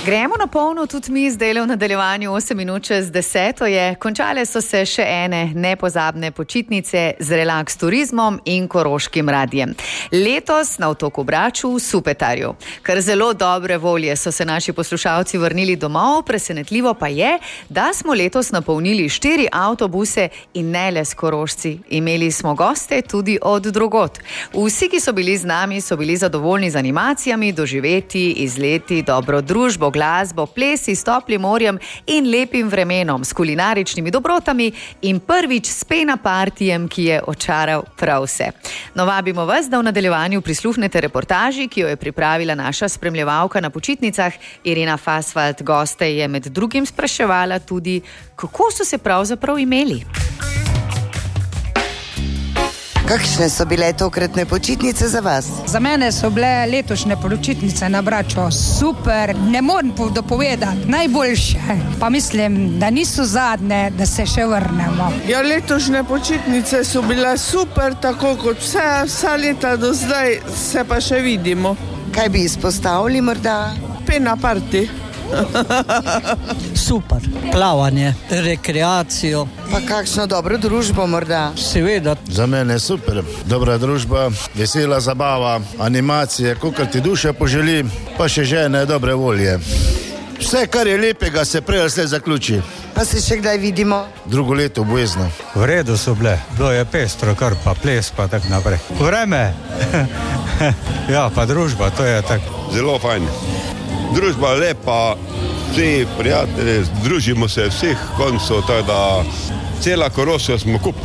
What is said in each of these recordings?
Gremo na polno tudi mi zdaj v nadaljevanju 8 minut čez 10 je. Končale so se še ene nepozabne počitnice z relaks turizmom in Koroškim radijem. Letos na otoku Braču v Supetarju. Kar zelo dobre volje so se naši poslušalci vrnili domov, presenetljivo pa je, da smo letos napolnili 4 avtobuse in ne le s Korošci. Imeli smo goste tudi od drugot. Vsi, ki so bili z nami, so bili zadovoljni z animacijami, doživeti, izleti, dobro družbo, glasbo, plesi s toplim morjem in lepim vremenom, s kulinaričnimi dobrotami in prvič s pena partijem, ki je očaral prav vse. No, vabimo vas, da v nadaljevanju prisluhnete reportaži, ki jo je pripravila naša spremljevalka na počitnicah Irina Fasvald. Goste je med drugim spraševala tudi, kako so se pravzaprav imeli. Kakšne so bile tokratne počitnice za vas? Za mene so bile letošnje počitnice na Braču super, ne morem dopovedati, najboljše. Pa mislim, da niso zadnje, da se še vrnemo. Ja, letošnje počitnice so bile super, tako kot vsa leta do zdaj, se pa še vidimo. Kaj bi izpostavili morda? Pena party. Super, plavanje, rekreacijo. Pa kakšno dobro družbo morda? Seveda. Za mene super, dobra družba, vesela zabava, animacije, kakor ti duša poželi, pa še žene dobre volje. Vse, kar je lepega, se prej ali slej zaključi. Pa se še kdaj vidimo? Drugo leto obvezno. V redu so bile, bilo je pestro, kar pa ples, pa tak naprej. Vreme, ja, pa družba, to je tak. Zelo fajn. Družba lepa, vsi prijatelji, družimo se vseh koncov, tako da cela Koroška smo kup.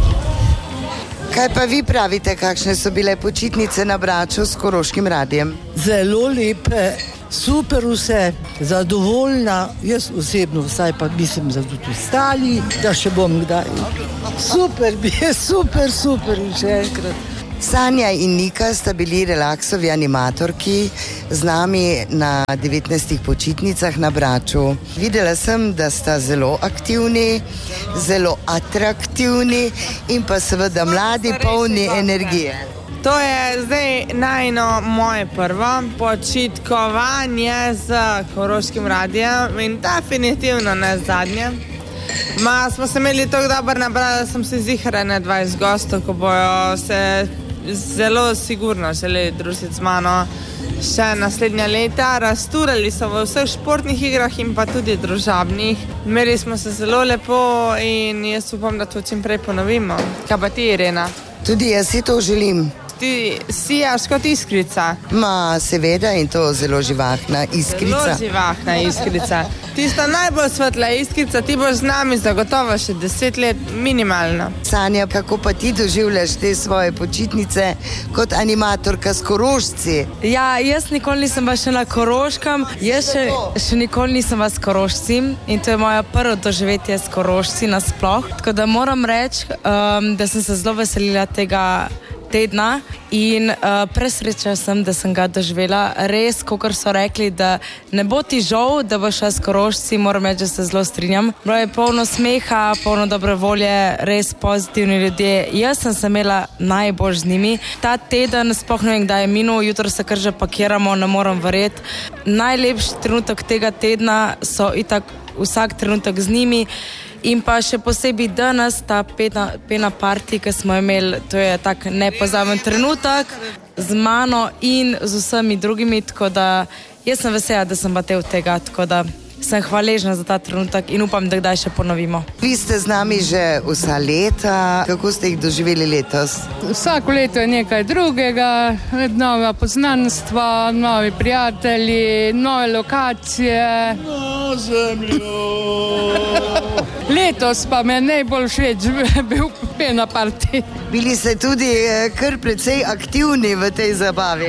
Kaj pa vi pravite, kakšne so bile počitnice na Braču s Koroškim radijem? Zelo lepe, super vse, zadovoljna, jaz osebno vsaj pa mislim za tudi ostali, da še bom kdaj. Super, super in še enkrat. Sanja in Nika sta bili relaksovi animatorki z nami na 19 počitnicah na Braču. Videla sem, da sta zelo aktivni, zelo atraktivni in pa seveda mladi, polni energije. To je zdaj moje prvo počitkovanje z Koroškim radijem in definitivno ne zadnje. Smo se imeli tako dobro nabrali, da sem se zihrala 20 gostov, ko bojo se zelo sigurno želeli družiti z mano še naslednja leta. Rasturali so v vseh športnih igrah in pa tudi družabnih. Imeli smo se zelo lepo in jaz upam, da to čim prej ponovimo. Kaj pa ti, Irena? Tudi jaz si to želim. Ti sijaš kot iskrica. Seveda, in to zelo živahna iskrica. Zelo živahna iskrica. Tista najbolj svetla iskrica, ti boš z nami zagotovo še 10 let minimalno. Sanja, kako pa ti doživljaš te svoje počitnice kot animatorka s Korošci? Ja, jaz nikoli nisem bila še na Koroškem, jaz še nikoli nisem bila s Korošci in to je moja prvo doživetje s Korošci nasploh. Tako da moram reči, da sem se zelo veselila tega tedna in presrečna sem, da sem ga doživela. Res, kakor so rekli, da ne bo ti žal, da boš šla s Korošci, moram reči, da se zelo strinjam. Bilo je polno smeha, polno dobre volje, res pozitivni ljudje. Jaz sem se imela najbolj z njimi. Ta teden, sploh ne vem, kdaj je minul, jutro se kar že pakiramo, ne moram verjeti. Najlepši trenutek tega tedna so itak vsak trenutek z njimi. In pa še posebej danes ta pena party, ki smo imeli, to je tak nepozaben trenutek z mano in z vsemi drugimi, tako da jaz sem vesela, da sem batel tega, tako da sem hvaležna za ta trenutek in upam, da kdaj še ponovimo. Vi ste z nami že vsa leta, kako ste jih doživeli letos? Vsako leto je nekaj drugega, nova poznanstva, novi prijatelji, nove lokacije. Na zemljo. Letos pa me najbolj všeč bil pena party. Bili ste tudi kar precej aktivni v tej zabavi.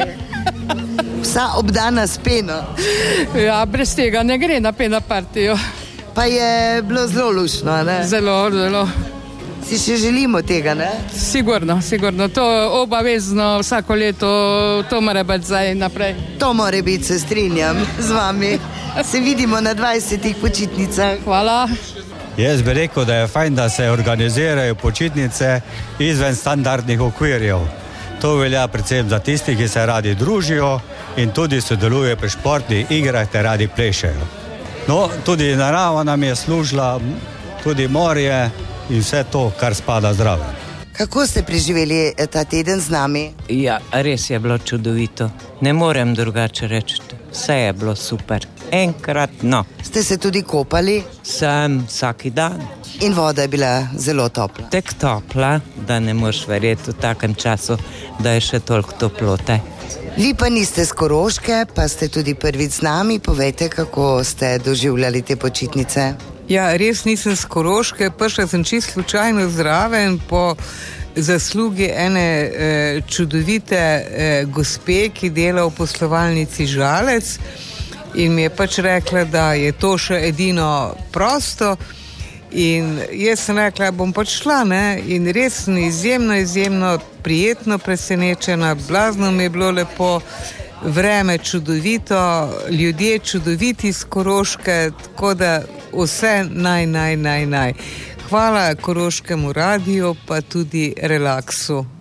Vsa obdana s peno. Ja, brez tega ne gre na pena partijo. Pa je bilo zelo luštno, ne? Zelo. Si še želimo tega, ne? Sigurno. To obavezno vsako leto, to mora biti zdaj naprej. To mora biti, se strinjam z vami. Se vidimo na 20 počitnicah. Hvala. Jaz bi rekel, da je fajn, da se organizirajo počitnice izven standardnih okvirjev. To velja predvsem za tisti, ki se radi družijo in tudi sodelujejo pri športnih igrah ter radi plešejo. No, tudi narava nam je služila, tudi morje in vse to, kar spada zraven. Kako ste preživeli ta teden z nami? Ja, res je bilo čudovito. Ne morem drugače reči. Vse je bilo super. Enkrat, no. Ste se tudi kopali? Sem vsaki dan. In voda je bila zelo topla? Tek topla, da ne moreš verjeti v takem času, da je še toliko toplote. Vi pa niste z Koroške, pa ste tudi prvič z nami. Povejte, kako ste doživljali te počitnice? Ja, res nisem z Koroške, prišla sem čisto slučajno zraven po zaslugi ene čudovite gospe, ki dela v poslovalnici Žalec in mi je pač rekla, da je to še edino prosto in jaz sem rekla, bom pač šla, ne, in res sem izjemno prijetno presenečena, blazno mi je bilo lepo, vreme čudovito, ljudje čudoviti iz Koroške, tako da vse naj. Hvala Koroškemu radiju, pa tudi Relaksu.